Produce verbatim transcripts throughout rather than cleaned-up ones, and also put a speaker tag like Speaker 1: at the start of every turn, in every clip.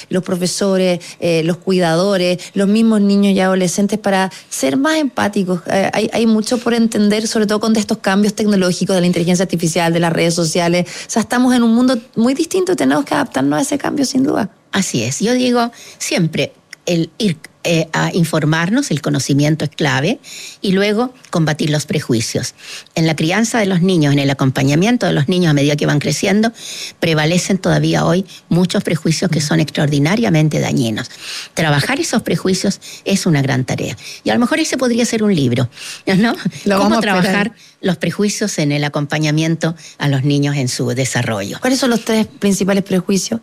Speaker 1: los profesores, eh, los cuidadores, los mismos niños y adolescentes para ser más empáticos. Eh, hay, hay mucho por entender, sobre todo con estos cambios tecnológicos de la inteligencia artificial, de las redes sociales. O sea, estamos en un mundo muy distinto y tenemos que adaptarnos a ese cambio sin duda.
Speaker 2: Así es. Yo digo siempre, el ir eh, a informarnos, el conocimiento es clave, y luego combatir los prejuicios. En la crianza de los niños, en el acompañamiento de los niños a medida que van creciendo, prevalecen todavía hoy muchos prejuicios que son extraordinariamente dañinos. Trabajar esos prejuicios es una gran tarea. Y a lo mejor ese podría ser un libro, ¿no?
Speaker 1: Lo
Speaker 2: ¿Cómo
Speaker 1: vamos a
Speaker 2: trabajar
Speaker 1: esperar.
Speaker 2: Los prejuicios en el acompañamiento a los niños en su desarrollo?
Speaker 1: ¿Cuáles son los tres principales prejuicios?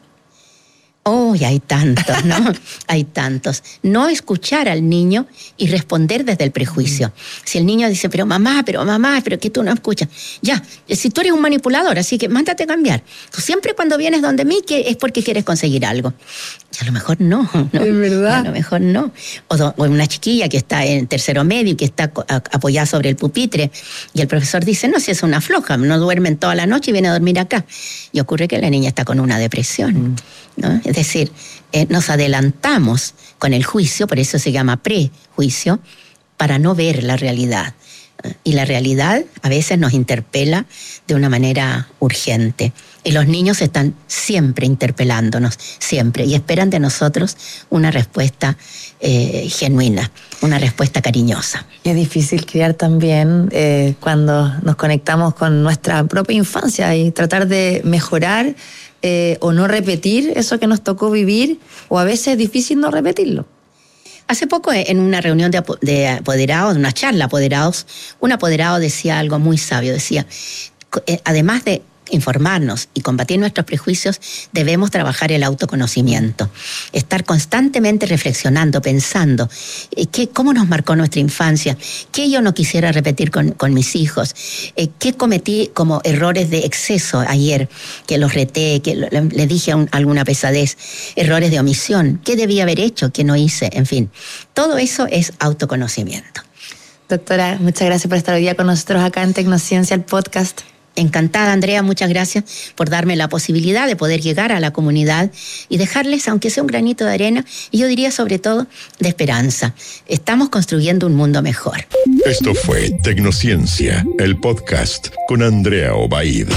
Speaker 2: Oh, hay tantos, ¿no? Hay tantos. No escuchar al niño y responder desde el prejuicio. Si el niño dice, pero mamá, pero mamá, pero que tú no escuchas. Ya, si tú eres un manipulador, así que mándate a cambiar. Tú siempre cuando vienes donde mí que es porque quieres conseguir algo. Y a lo mejor no, ¿no?
Speaker 1: Es verdad.
Speaker 2: A lo mejor no. O, do, o una chiquilla que está en tercero medio y que está a, apoyada sobre el pupitre y el profesor dice, no, si es una floja, no duermen toda la noche y viene a dormir acá. Y ocurre que la niña está con una depresión, ¿no? Es decir, eh, nos adelantamos con el juicio, por eso se llama prejuicio, para no ver la realidad. Y la realidad a veces nos interpela de una manera urgente. Y los niños están siempre interpelándonos, siempre, y esperan de nosotros una respuesta eh, genuina, una respuesta cariñosa.
Speaker 1: Y es difícil criar también eh, cuando nos conectamos con nuestra propia infancia y tratar de mejorar eh, o no repetir eso que nos tocó vivir, o a veces es difícil no repetirlo.
Speaker 2: Hace poco, en una reunión de, ap- de apoderados, una charla de apoderados, un apoderado decía algo muy sabio, decía, eh, además de informarnos y combatir nuestros prejuicios, debemos trabajar el autoconocimiento, estar constantemente reflexionando, pensando eh, qué, cómo nos marcó nuestra infancia, qué yo no quisiera repetir con, con mis hijos, eh, qué cometí como errores de exceso ayer, que los reté, que lo, le dije a un, alguna pesadez, errores de omisión, qué debía haber hecho, qué no hice, en fin, todo eso es autoconocimiento.
Speaker 1: Doctora, muchas gracias por estar hoy día con nosotros acá en Tecnociencia, el podcast.
Speaker 2: Encantada, Andrea, muchas gracias por darme la posibilidad de poder llegar a la comunidad y dejarles, aunque sea un granito de arena, y yo diría sobre todo, de esperanza. Estamos construyendo un mundo mejor.
Speaker 3: Esto fue Tecnociencia, el podcast con Andrea Obaid.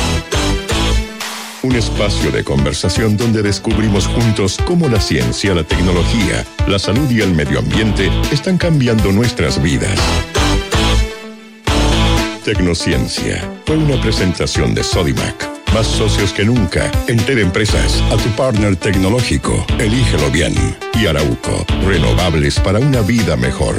Speaker 3: Un espacio de conversación donde descubrimos juntos cómo la ciencia, la tecnología, la salud y el medio ambiente están cambiando nuestras vidas. Tecnociencia fue una presentación de Sodimac. Más socios que nunca. Enter Empresas, a tu partner tecnológico. Elígelo bien. Y Arauco, renovables para una vida mejor.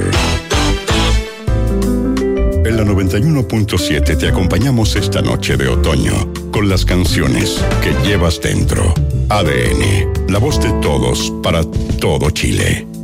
Speaker 3: En la noventa y uno punto siete te acompañamos esta noche de otoño con las canciones que llevas dentro. A D N, la voz de todos para todo Chile.